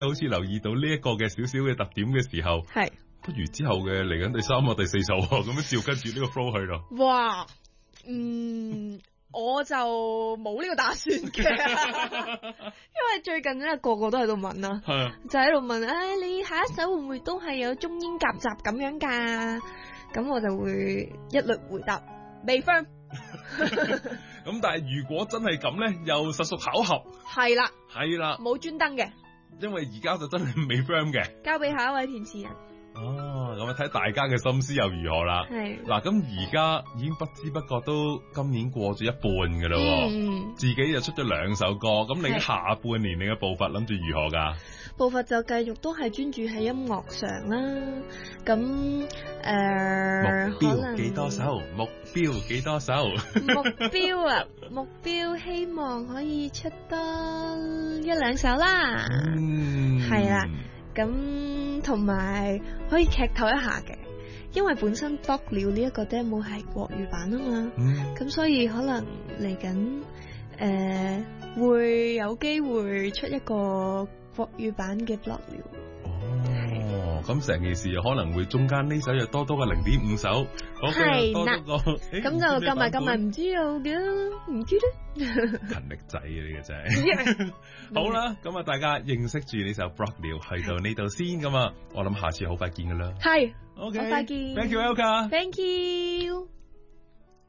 好似留意到呢一個嘅少少嘅特點嘅時候， 係不如之後嘅嚟緊第3個、第4首咁樣照跟住呢個 flow 去咯。 哇，我就冇呢個打算嘅，因為最近咧個個都喺度問啦，就喺度問，你下一首會唔會都係有中英夾雜咁樣㗎？咁我就會一律回答未 firm。 咁但係如果真係咁咧，又實屬巧合。 係啦，冇專登嘅， 因為而家就真係未 firm 嘅。 交俾下一位填詞人。 咁啊睇大家嘅心思又如何啦。 係嗱，咁而家已經不知不覺都今年過咗一半噶啦，自己就出咗2首歌，咁你下半年你嘅步伐諗住如何噶？ 步伐就繼續都係專注喺音樂上啦。咁目標幾多首？目標幾多首？ 目標希望可以出多1-2首啦。係啦。咁同埋可以劇透一下嘅，因為本身 Dog 了呢一個 demo 係國語版啊嘛，咁所以可能嚟緊會有機會出一個國語版嘅 Dog 了。 咁成件事又可能會中間呢首又多個0.5首，係啦， 咁就夾埋唔知道嘅，唔知咧。 勤力仔啊，呢個真係。好啦，咁啊，大家認識住呢首 Block 了，去到呢度先咁啊，我諗下次好快見噶啦。 係， OK， 好快見。 Thank you，Elka。 Thank you。